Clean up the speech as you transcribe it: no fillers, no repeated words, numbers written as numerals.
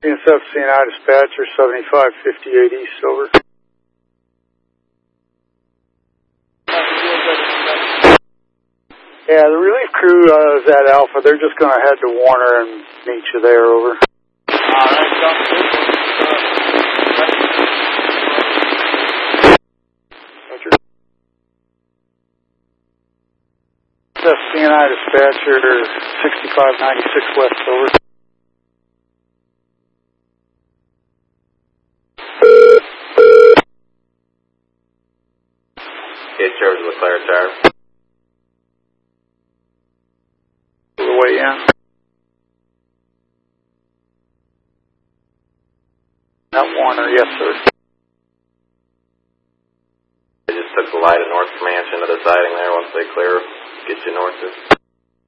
CSF CNI dispatcher 7558 East, over. Yeah, the relief crew is at Alpha. They're just going to head to Warner and meet you there, over. Alright, sounds good. CNI dispatcher 6596 West, over. Get charge of LeClaire Tower. The way in. At Warner, yes, sir. They just took the light at North Comanche into the siding there. Once they clear, get you north of